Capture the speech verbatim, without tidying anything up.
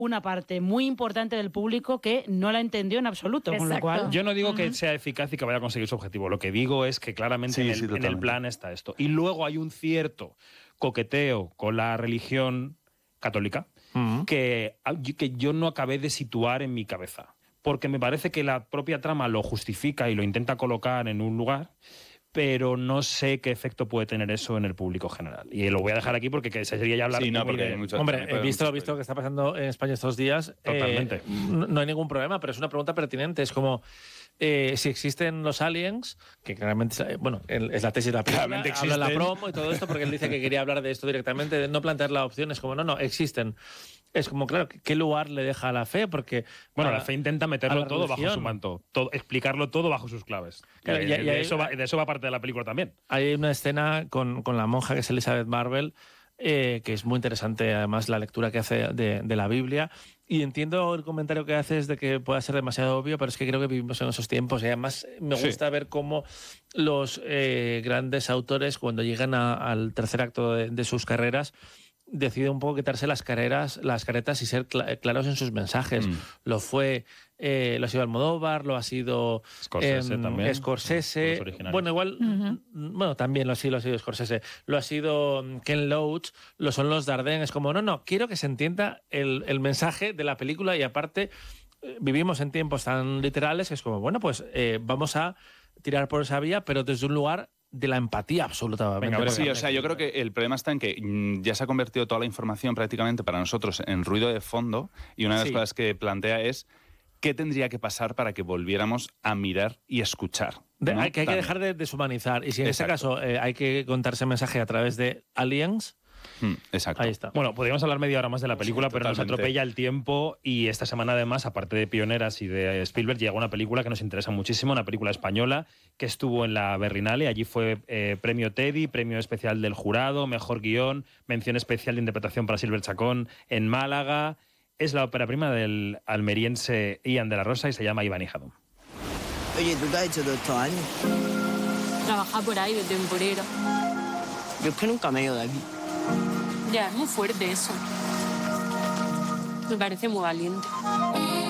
una parte muy importante del público que no la entendió en absoluto. Con lo cual, yo no digo que sea eficaz y que vaya a conseguir su objetivo. Lo que digo es que claramente Sí, en, el, sí, en el plan está esto. Y luego hay un cierto coqueteo con la religión católica Uh-huh. que, que yo no acabé de situar en mi cabeza. Porque me parece que la propia trama lo justifica y lo intenta colocar en un lugar, pero no sé qué efecto puede tener eso en el público general. Y lo voy a dejar aquí porque que sería ya hablar Sí, no, muy porque de... hay mucho- Hombre, también puede he haber visto lo mucho visto que está pasando en España estos días. Totalmente. eh, no, no hay ningún problema, pero es una pregunta pertinente. Es como eh, si existen los aliens, que claramente, eh, bueno, el- es la tesis de la película, Claramente habla en la existen. promo y todo esto, porque él dice que quería hablar de esto directamente, de no plantear la opción. Es como, no, no, existen. Es como, claro, ¿qué lugar le deja a la fe? Porque Bueno, a- la fe intenta a meterlo la todo bajo religión. su manto, todo, explicarlo todo bajo sus claves. Claro, Y y- de, y de hay- eso va, de eso va parte de la película también. Hay una escena con, con la monja que es Elizabeth Marvel, eh, que es muy interesante, además, la lectura que hace de, de la Biblia. Y entiendo el comentario que haces de que pueda ser demasiado obvio, pero es que creo que vivimos en esos tiempos y además me Sí. gusta ver cómo los eh, grandes autores, cuando llegan a- al tercer acto de, de sus carreras, deciden un poco quitarse las carreras, las caretas y ser cl- claros en sus mensajes. Mm. Lo fue, eh, lo ha sido Almodóvar, lo ha sido Scorsese em, también. Scorsese. Los originales. Bueno, igual, Ujú. bueno, también lo ha sido, lo ha sido Scorsese. Lo ha sido mm, Ken Loach, lo son los Dardenne. Es como, no, no, quiero que se entienda el, el mensaje de la película y aparte eh, vivimos en tiempos tan literales que es como, bueno, pues eh, vamos a tirar por esa vía, pero desde un lugar de la empatía absolutamente. Venga, Pero pues sí, venga, o sea, yo creo que el problema está en que mm, ya se ha convertido toda la información prácticamente para nosotros en ruido de fondo y una de las Sí. cosas que plantea es qué tendría que pasar para que volviéramos a mirar y escuchar. De- ¿no? hay que, hay que También. dejar de deshumanizar. Y si en Exacto. este caso eh, hay que contarse mensaje a través de aliens, Mm, exacto. ahí está. Bueno, podríamos hablar media hora más de la película, Sí, pero nos totalmente. atropella el tiempo y esta semana además, aparte de Pioneras y de Spielberg, llega una película que nos interesa muchísimo, una película española que estuvo en la Berlinale, allí fue eh, premio Teddy, premio especial del jurado, mejor guión, mención especial de interpretación para Silver Chacón en Málaga. Es la ópera prima del almeriense Ian de la Rosa y se llama Iván y Jadón. Oye, ¿tú te has hecho todos estos años? Trabajar por ahí de temporero. Yo es que nunca me he ido de aquí. Ya, es muy fuerte eso. Me parece muy valiente.